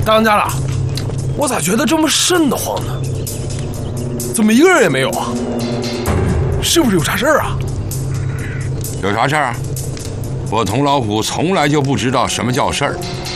大当家了，我咋觉得这么瘆得慌呢？怎么一个人也没有啊？是不是有啥事儿啊？ 有啥事儿？我童老虎从来就不知道什么叫事儿。